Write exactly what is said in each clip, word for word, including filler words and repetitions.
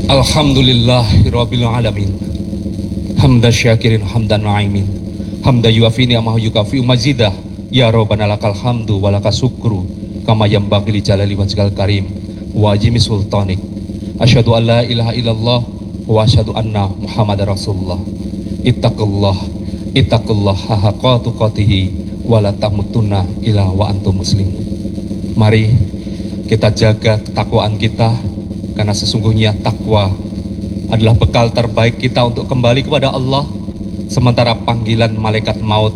Alhamdulillahirabbil alamin. Hamdan syakirin hamdan na'imin. Hamdan yuafi ni'amahu yukafi mazidah. Ya Rabbana lakal hamdu walaka syukru kama yanbaghi li jalali wajhikal karim wa ajimi sultanik. Asyhadu an la ilaha illallah wa asyhadu anna Muhammadar Rasulullah. Ittaqullah ittaqullah haqqa tuqatih wa la tamutunna illa wa antum muslimun. Mari kita jaga ketakwaan kita, karena sesungguhnya takwa adalah bekal terbaik kita untuk kembali kepada Allah. Sementara panggilan malaikat maut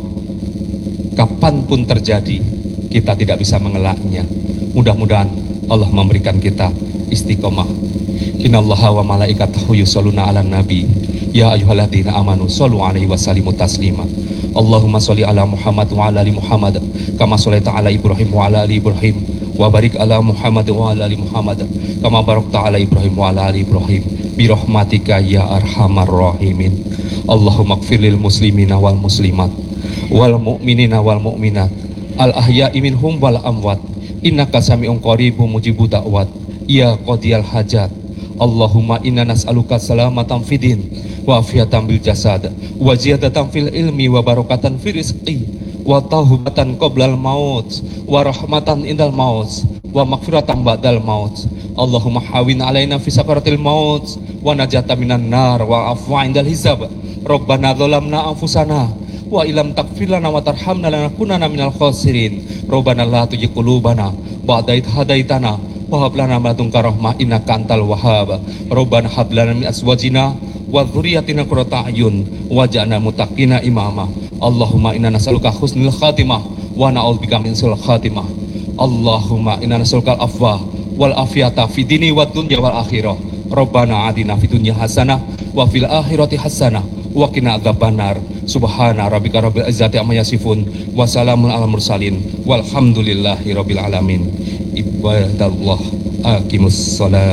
kapanpun terjadi, kita tidak bisa mengelaknya. Mudah-mudahan Allah memberikan kita istiqomah. Innallaha wa malaikatahu yusholluna 'alan nabi ya ayyuhalladzina amanu shollu 'alaihi wa sallimu taslima. Allahumma sholli ala Muhammad wa ala ali Muhammad kama shallaita ala Ibrahim wa ala ali Ibrahim wa barik ala Muhammad wa ala ali Muhammad kama barakta ala Ibrahim wa ala ali Ibrahim bi rahmatika ya arhamar rahimin. Allahumma ighfir lil muslimina wal muslimat wal mu'minina wal mu'minat al ahya'i minhum wal amwat innaka sami'un qaribun mujibud da'wat ya qadiyal hajat. Allahumma inna nas'aluka salamatan fidin wa afiatan bil jasad wa ziyadatan fil ilmi wa barakatan fil rizqi wa taubatan qoblal maut wa rahmatan indal maut wa maghfiratan ba'dal maut. Allahumma hawin alaina fi sakaratil maut wa najata minan nar wa afwa indal hisab. Rabbana dzalamna anfusana wa ilam taghfir lana wa tarhamna lanakunanna minal khasirin. Rabbana la tuzigh qulubana ba'da idh hadaitana wa hab lana min ladunka rahmah innaka antal wahhab. Rabbana hab lana min azwajina wa dzurriyyatina qurrata a'yun waj'alna muttaqina imama. Allahumma inna nas'aluka husnul khatimah wa na'udzubika min su'il khatimah. Allahumma inna nas'aluka al-afwa wal afiyata fid dini wad dunya wal akhirah. Rabbana atina fid dunya hasanah wa fil akhirati hasanah wa qina adzabannar. Subhana rabbika rabbil izzati amma yasifun wa salamun alal mursalin walhamdulillahi rabbil alamin. Ibadallah aqimus shalah.